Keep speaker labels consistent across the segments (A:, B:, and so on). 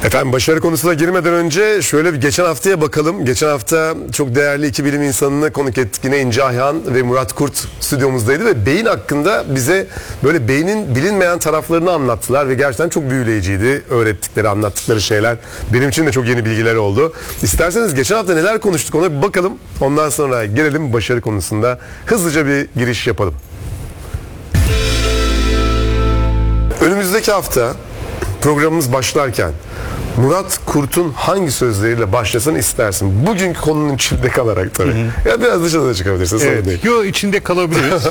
A: Efendim başarı konusuna girmeden önce şöyle bir geçen haftaya bakalım. Geçen hafta çok değerli iki bilim insanını konuk ettik. Yine İnce Ayhan ve Murat Kurt stüdyomuzdaydı ve beyin hakkında bize böyle beynin bilinmeyen taraflarını anlattılar ve gerçekten çok büyüleyiciydi. Öğrettikleri, anlattıkları şeyler. Benim için de çok yeni bilgiler oldu. İsterseniz geçen hafta neler konuştuk ona bir bakalım. Ondan sonra gelelim başarı konusunda. Hızlıca bir giriş yapalım. Önümüzdeki hafta programımız başlarken Murat Kurt'un hangi sözleriyle başlasın istersin? Bugünkü konunun içinde kalarak tabii. Ya biraz dışarıda çıkabilirsin.
B: Evet. Yo, içinde kalabiliriz.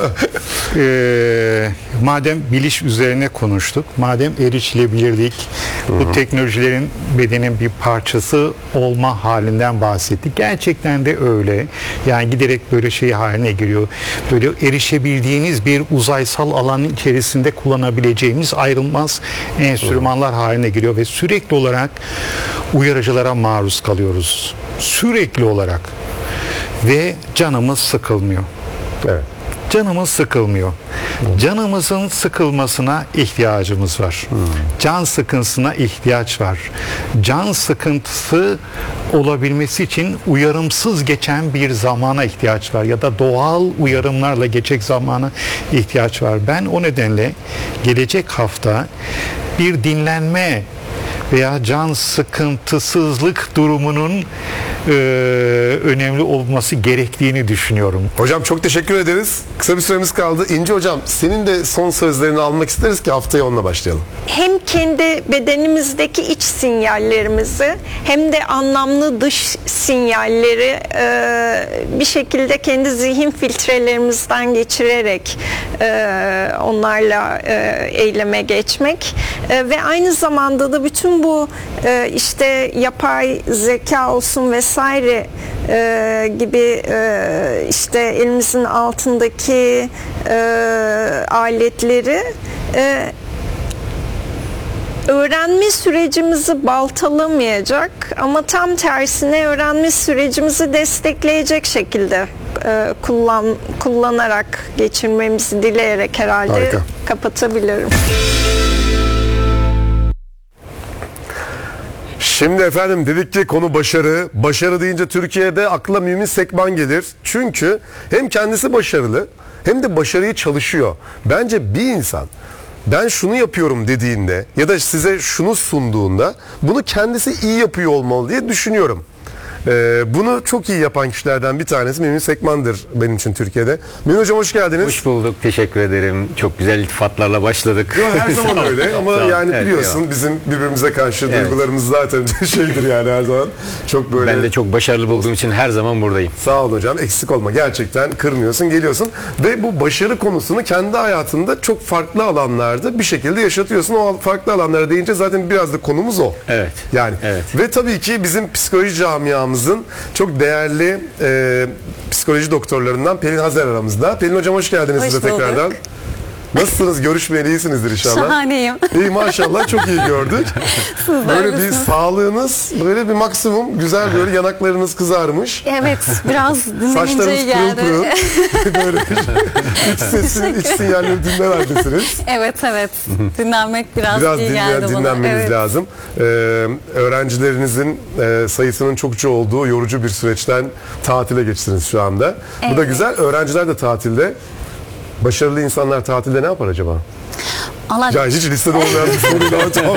B: Madem biliş üzerine konuştuk, madem erişilebilirlik, bu teknolojilerin bedenin bir parçası olma halinden bahsettik. Gerçekten de öyle. Yani giderek böyle şey haline giriyor. Böyle erişebildiğiniz bir uzaysal alanın içerisinde kullanabileceğimiz ayrılmaz enstrümanlar haline giriyor ve sürekli olarak uyarıcılara maruz kalıyoruz. Sürekli olarak. Ve canımız sıkılmıyor.
A: Evet.
B: Canımız sıkılmıyor. Canımızın sıkılmasına ihtiyacımız var. Can sıkıntısına ihtiyaç var. Can sıkıntısı olabilmesi için uyarımsız geçen bir zamana ihtiyaç var ya da doğal uyarımlarla geçecek zamana ihtiyaç var. Ben o nedenle gelecek hafta bir dinlenme veya can sıkıntısızlık durumunun önemli olması gerektiğini düşünüyorum.
A: Hocam çok teşekkür ederiz. Kısa bir süremiz kaldı. İnci hocam senin de son sözlerini almak isteriz ki haftaya onunla başlayalım.
C: Hem kendi bedenimizdeki iç sinyallerimizi hem de anlamlı dış sinyalleri bir şekilde kendi zihin filtrelerimizden geçirerek onlarla eyleme geçmek ve aynı zamanda da bütün bu işte yapay zeka olsun vesaire gibi işte elimizin altındaki aletleri öğrenme sürecimizi baltalamayacak ama tam tersine öğrenme sürecimizi destekleyecek şekilde kullanarak geçirmemizi dileyerek herhalde
A: Harika.
C: Kapatabilirim.
A: Şimdi efendim dedik ki konu başarı. Başarı deyince Türkiye'de akla Mümin Sekban gelir. Çünkü hem kendisi başarılı hem de başarıyı çalışıyor. Bence bir insan ben şunu yapıyorum dediğinde ya da size şunu sunduğunda bunu kendisi iyi yapıyor olmalı diye düşünüyorum. Bunu çok iyi yapan kişilerden bir tanesi Mümin Sekman'dır benim için Türkiye'de. Mümin hocam hoş geldiniz.
D: Hoş bulduk. Teşekkür ederim. Çok güzel iltifatlarla başladık.
A: Yo, her zaman öyle ama yani
D: Evet,
A: biliyorsun
D: eyvallah.
A: bizim birbirimize karşı
D: Evet.
A: duygularımız zaten şeydir yani her zaman. Çok böyle.
D: Ben de çok başarılı bulduğum için her zaman buradayım.
A: Sağ ol hocam, eksik olma, gerçekten kırmıyorsun, geliyorsun ve bu başarı konusunu kendi hayatında çok farklı alanlarda bir şekilde yaşatıyorsun. O farklı alanlara deyince zaten biraz da konumuz o.
D: Evet.
A: Yani
D: Evet.
A: ve tabii ki bizim psikoloji camiamızın çok değerli psikoloji doktorlarından Pelin Hazer aramızda. Pelin hocam hoş geldiniz
E: Hoş
A: size
E: bulduk.
A: tekrardan. Nasılsınız? Görüşmeyeli iyisinizdir inşallah.
E: Şahaneyim.
A: İyi maşallah, çok iyi gördük. Böyle bir
E: misiniz?
A: sağlığınız böyle bir maksimum, güzel böyle yanaklarınız kızarmış.
E: Evet, biraz dinlenince
A: Saçlarınız
E: iyi geldi.
A: pırıl pırıl. Böyle iç sesin, iç sinyalleri dinler haldesiniz.
E: Evet. Dinlenmek biraz iyi geldi bana.
A: dinlenmeniz
E: Evet.
A: lazım. Öğrencilerinizin sayısının çokça olduğu yorucu bir süreçten tatile geçtiniz şu anda. Bu da
E: Evet.
A: güzel. Öğrenciler de tatilde. Başarılı insanlar tatilde ne yapar acaba?
E: Allah,
A: Ya hiç listede olmayan bir soruyla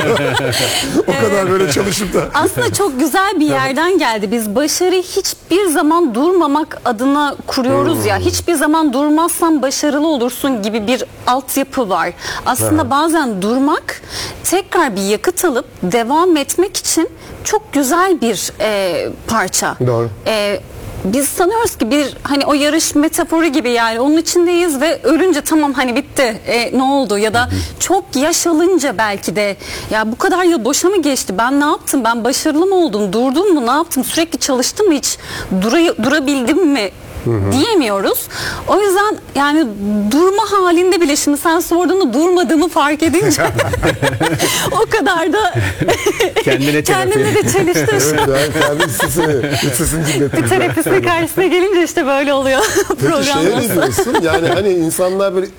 A: o kadar böyle çalışıp da.
E: aslında çok güzel bir yerden geldi. Biz başarıyı hiçbir zaman durmamak adına kuruyoruz ya. Hiçbir zaman durmazsan başarılı olursun gibi bir altyapı var. Aslında bazen durmak, tekrar bir yakıt alıp devam etmek için çok güzel bir parça.
A: Doğru.
E: Biz sanıyoruz ki bir hani o yarış metaforu gibi, yani onun içindeyiz ve ölünce tamam hani bitti, ne oldu, ya da çok yaş alınca belki de ya bu kadar yıl boşa mı geçti, ben ne yaptım, ben başarılı mı oldum, durdum mu, ne yaptım, sürekli çalıştım mı, hiç durabildim mi diyemiyoruz. O yüzden yani durma halinde bile, şimdi sen sorduğunda durmadığımı fark edince o kadar da
D: Kendine
E: kendimle de çeliştim.
A: Evet, ben kendi iç sesini dinlettim.
E: Bir terapistin karşısına gelince işte böyle oluyor.
A: Peki şeye ne diyorsun? Yani hani insanlar böyle